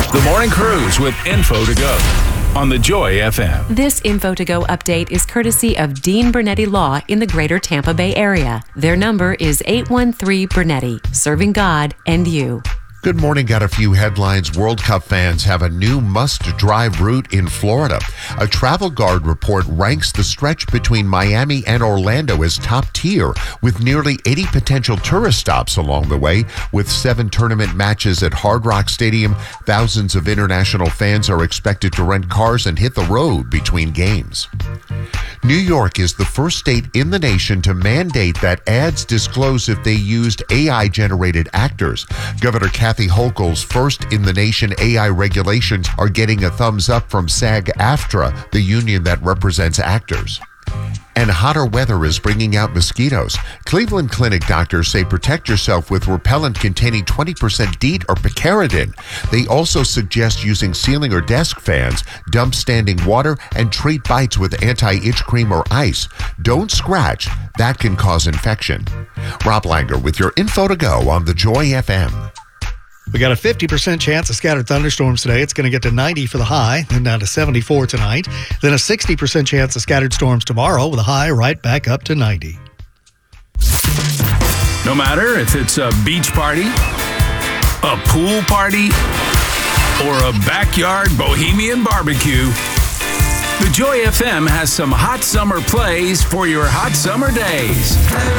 The Morning Cruise with Info to Go on the Joy FM. This Info to Go update is courtesy of Dean Bernetti Law in the greater Tampa Bay area. Their number is 813 Bernetti, serving God and you. Good morning. Got a few headlines. World Cup fans have a new must-drive route in Florida. A Travel Guard report ranks the stretch between Miami and Orlando as top tier, with nearly 80 potential tourist stops along the way. With 7 tournament matches at Hard Rock Stadium, thousands of international fans are expected to rent cars and hit the road between games. New York is the first state in the nation to mandate that ads disclose if they used AI-generated actors. Governor Kathy Hochul's first-in-the-nation AI regulations are getting a thumbs up from SAG-AFTRA, the union that represents actors. And hotter weather is bringing out mosquitoes. Cleveland Clinic doctors say protect yourself with repellent containing 20% DEET or picaridin. They also suggest using ceiling or desk fans, dump standing water, and treat bites with anti-itch cream or ice. Don't scratch. That can cause infection. Rob Langer with your Info to Go on the Joy FM. We got a 50% chance of scattered thunderstorms today. It's going to get to 90 for the high, then down to 74 tonight. Then a 60% chance of scattered storms tomorrow with a high right back up to 90. No matter if it's a beach party, a pool party, or a backyard bohemian barbecue, the Joy FM has some hot summer plays for your hot summer days.